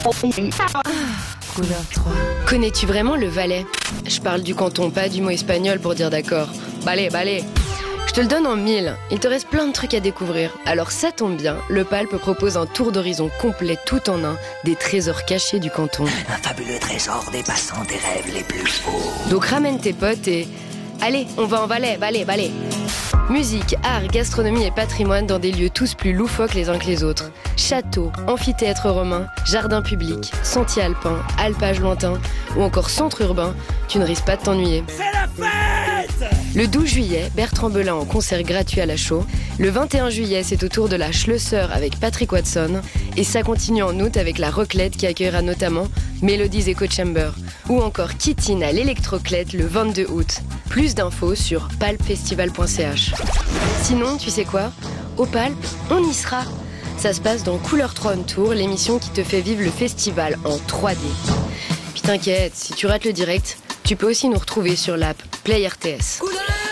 Couleur 3. Connais-tu vraiment le Valais? Je parle du canton, pas du mot espagnol pour dire d'accord. Balai, balai. Je te le donne en 1000. Il te reste plein de trucs à découvrir. Alors ça tombe bien, le Palp propose un tour d'horizon complet tout en un des trésors cachés du canton. Un fabuleux trésor dépassant tes rêves les plus faux. Donc ramène tes potes et... Allez, on va en Valais, balai, balai. Musique, art, gastronomie et patrimoine dans des lieux tous plus loufoques les uns que les autres. Châteaux, amphithéâtres romains, jardins publics, sentiers alpins, alpages lointains ou encore centres urbains, tu ne risques pas de t'ennuyer. C'est la fête! Le 12 juillet, Bertrand Belin en concert gratuit à la Chaux. Le 21 juillet, c'est au tour de la Schlösser avec Patrick Watson. Et ça continue en août avec la Roclette qui accueillera notamment Melodies Echo Chamber. Ou encore Kittin à l'Electroclette le 22 août. Plus d'infos sur palpfestival.ch. Sinon, tu sais quoi? Au Palp, on y sera. Ça se passe dans Couleur 3 on Tour, l'émission qui te fait vivre le festival en 3D. Puis t'inquiète, si tu rates le direct, tu peux aussi nous retrouver sur l'app Play RTS.